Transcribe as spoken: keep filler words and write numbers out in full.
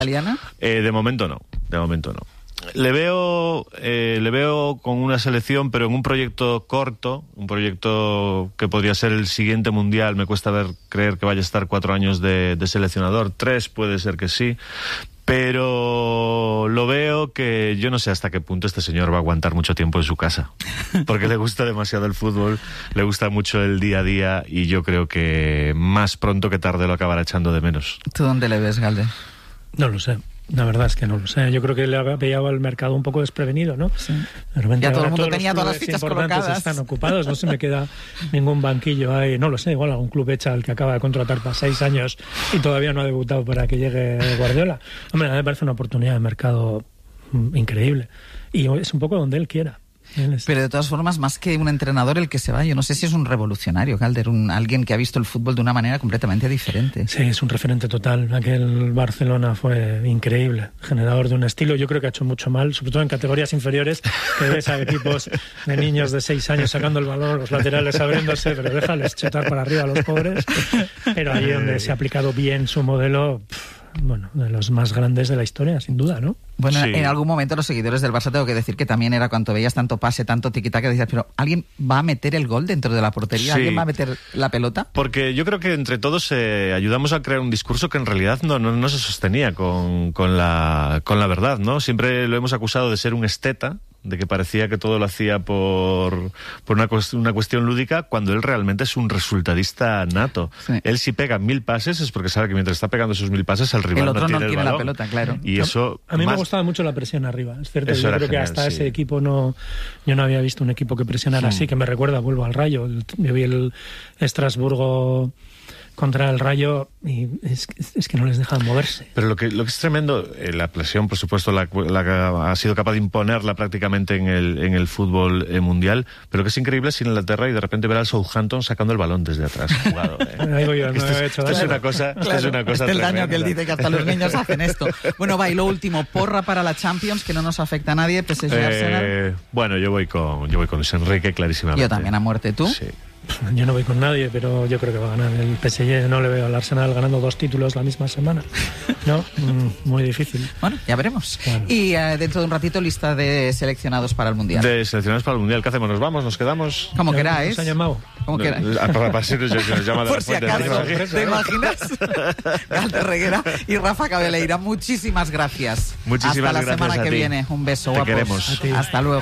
italiana? Eh, de momento no, de momento no. Le veo, eh, le veo con una selección, pero en un proyecto corto, un proyecto que podría ser el siguiente mundial. Me cuesta ver, creer que vaya a estar cuatro años de, de seleccionador, tres puede ser que sí, pero lo veo que yo no sé hasta qué punto este señor va a aguantar mucho tiempo en su casa, porque le gusta demasiado el fútbol, le gusta mucho el día a día y yo creo que más pronto que tarde lo acabará echando de menos. ¿Tú dónde le ves, Galde? No lo sé. La verdad es que no lo sé. Yo creo que le había pillado al mercado un poco desprevenido, ¿no? Sí. De repente, ya todo el mundo todos tenía los todas las fichas importantes colocadas. Están ocupados, no se me queda ningún banquillo ahí. No lo sé, igual algún club echa al que acaba de contratar para seis años y todavía no ha debutado para que llegue Guardiola. Hombre, a mí me parece una oportunidad de mercado increíble. Y es un poco donde él quiera. Pero de todas formas, más que un entrenador el que se va, yo no sé si es un revolucionario, Calder, un, alguien que ha visto el fútbol de una manera completamente diferente. Sí, es un referente total. Aquel Barcelona fue increíble, generador de un estilo. Yo creo que ha hecho mucho mal, sobre todo en categorías inferiores, que ves a equipos de niños de seis años sacando el balón, los laterales abriéndose, pero déjales chutar para arriba a los pobres. Pero allí donde se ha aplicado bien su modelo... Pff, bueno, de los más grandes de la historia, sin duda, ¿no? Bueno, sí. En algún momento los seguidores del Barça, tengo que decir que también era cuando veías tanto pase, tanto tiquitaca, que decías, pero ¿alguien va a meter el gol dentro de la portería? Sí. ¿Alguien va a meter la pelota? Porque yo creo que entre todos eh, ayudamos a crear un discurso que en realidad no, no, no se sostenía con, con, la, con la verdad, ¿no? Siempre lo hemos acusado de ser un esteta, de que parecía que todo lo hacía por, por una, cuest- una cuestión lúdica, cuando él realmente es un resultadista nato. Sí. Él si pega mil pases es porque sabe que mientras está pegando esos mil pases el rival El otro no no tiene, tiene el la balón. pelota, claro. Y eso A mí más... me gustaba mucho la presión arriba. Es cierto, Eso yo era creo genial, que hasta sí. ese equipo no... Yo no había visto un equipo que presionara Sí. así, que me recuerda, vuelvo al Rayo. El- Yo vi el Estrasburgo contra el Rayo y es, es, es que no les dejan moverse. Pero lo que, lo que es tremendo, eh, la presión, por supuesto, la, la, ha sido capaz de imponerla prácticamente en el, en el fútbol eh, mundial, pero lo que es increíble es ir a Inglaterra y de repente ver al Southampton sacando el balón desde atrás jugado. Eh. Ahí voy yo, no esto, he es, hecho esto es daño. una cosa, esto Claro, es una cosa este es el daño tremenda. que él dice que hasta los niños hacen esto. Bueno, va, y lo último, porra para la Champions, que no nos afecta a nadie, P S G Arsenal. Eh, bueno, yo voy con yo voy con Luis Enrique clarísimamente. Yo también a muerte, ¿tú? Sí. Yo no voy con nadie, pero yo creo que va a ganar el P S G. No le veo al Arsenal ganando dos títulos la misma semana. No, mm, muy difícil. Bueno, ya veremos. Claro. Y uh, dentro de un ratito, lista de seleccionados para el Mundial. De seleccionados para el mundial, ¿qué hacemos? ¿Nos vamos? ¿Nos quedamos? Como ¿Nos queráis. han llamado? Como queráis. Ah, para, para, si nos, nos llama de Por la si fuente, acaso, ¿te imaginas? ¿te imaginas? Galder Reguera y Rafa Cabeleira, muchísimas gracias. Muchísimas Hasta la gracias semana a que ti. viene. Un beso, Te guapos. queremos. A ti. Hasta luego.